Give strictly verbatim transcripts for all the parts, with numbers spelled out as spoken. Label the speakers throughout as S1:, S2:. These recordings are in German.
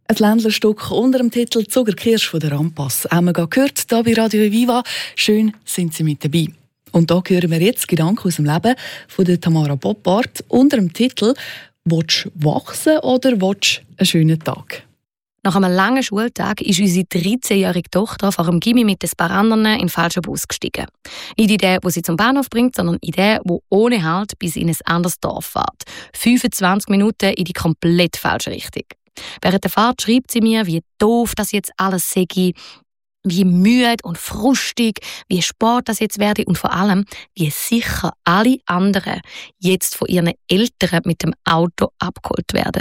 S1: Ein Ländlerstück unter dem Titel «Zuckerkirsch» von der Rampas. Haben wir gerade gehört, hier bei Radio Viva. Schön sind Sie mit dabei. Und da hören wir jetzt Gedanken aus dem Leben von der Tamara Boppard unter dem Titel «Willst du wachsen oder willst du einen schönen Tag?»
S2: Nach einem langen Schultag ist unsere dreizehnjährige Tochter vor dem Gimmi mit ein paar anderen in den falschen Bus gestiegen. Nicht in den, wo sie zum Bahnhof bringt, sondern in den, wo ohne Halt bis in ein anderes Dorf fährt. fünfundzwanzig Minuten in die komplett falsche Richtung. Während der Fahrt schreibt sie mir, wie doof das jetzt alles sei, wie müde und frustig, wie spät das jetzt werde und vor allem, wie sicher alle anderen jetzt von ihren Eltern mit dem Auto abgeholt werden.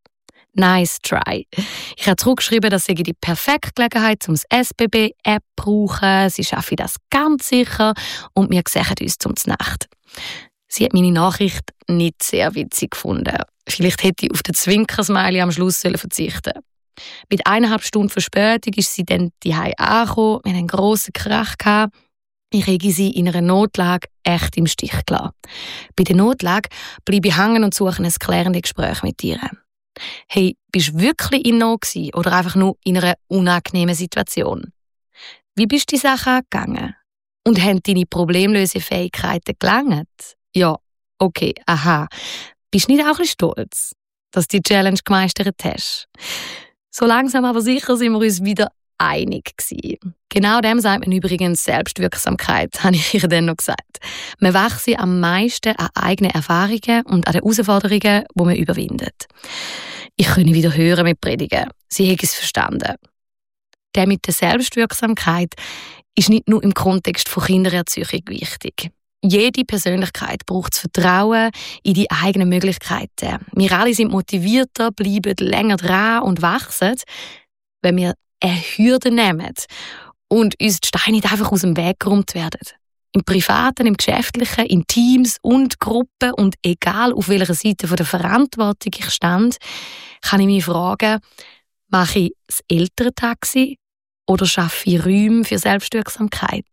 S2: Nice try. Ich habe zurückgeschrieben, dass ich die perfekte Gelegenheit, um das S B B-App zu brauchen. Sie schaffe das ganz sicher und wir sehen uns zum Nacht. Sie hat meine Nachricht nicht sehr witzig gefunden. Vielleicht hätte ich auf den Zwinkersmiley am Schluss verzichten sollen. Mit eineinhalb Stunden Verspätung ist sie dann zu Hause angekommen. Wir hatten einen grossen Krach. Ich habe sie in einer Notlage echt im Stich gelassen. Bei der Notlage bleibe ich hängen und suche ein klärendes Gespräch mit ihr. Hey, bist du wirklich in Not gewesen oder einfach nur in einer unangenehmen Situation? Wie bist du die Sache angegangen? Und haben deine Problemlösefähigkeiten gelangt? Ja, okay, aha. Bist du nicht auch ein bisschen stolz, dass du die Challenge gemeistert hast? So langsam aber sicher sind wir uns wieder einig gewesen. Genau dem sagt man übrigens Selbstwirksamkeit, habe ich ihr dann noch gesagt. Man wächst am meisten an eigenen Erfahrungen und an den Herausforderungen, die man überwindet. Ich konnte wieder hören mit Predigen. Sie hat es verstanden. Der mit der Selbstwirksamkeit ist nicht nur im Kontext von Kindererziehung wichtig. Jede Persönlichkeit braucht das Vertrauen in die eigenen Möglichkeiten. Wir alle sind motivierter, bleiben länger dran und wachsen, wenn wir eine Hürde nehmen und uns die Steine nicht einfach aus dem Weg geräumt werden. Im Privaten, im Geschäftlichen, in Teams und Gruppen und egal auf welcher Seite von der Verantwortung ich stand, kann ich mich fragen, mache ich das Elterntaxi oder schaffe ich Räume für Selbstwirksamkeit?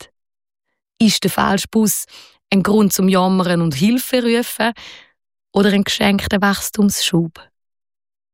S2: Ist der falsche Bus ein Grund zum Jammern und Hilfe rufen oder ein geschenkter Wachstumsschub?